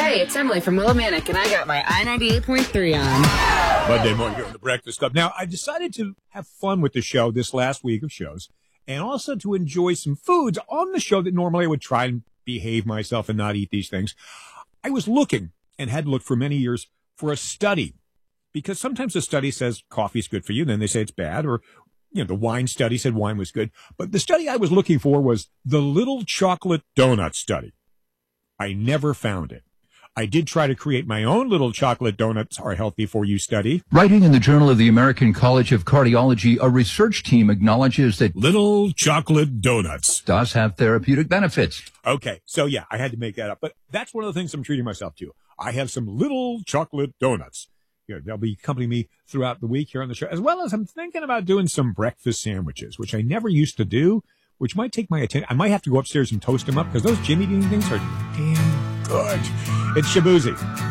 Hey, it's Emily from Willimantic, and I got my I-98.3 on. Monday morning here on the Breakfast Club. Now, I decided to have fun with the show this last week of shows, and also to enjoy some foods on the show that normally I would try and behave myself and not eat these things. I was looking, and had looked for many years, for a study, because sometimes the study says coffee's good for you, then they say it's bad, or the wine study said wine was good. But the study I was looking for was the Little Chocolate Donut Study. I never found it. I did try to create my own Little Chocolate Donuts Are Healthy For You study. Writing in the Journal of the American College of Cardiology, a research team acknowledges that Little Chocolate Donuts does have therapeutic benefits. Okay, so yeah, I had to make that up. But that's one of the things I'm treating myself to. I have some Little Chocolate Donuts. They'll be accompanying me throughout the week here on the show, as well as I'm thinking about doing some breakfast sandwiches, which I never used to do, which might take my attention. I might have to go upstairs and toast them up, because those Jimmy Dean things are damn good. It's Shabuzi.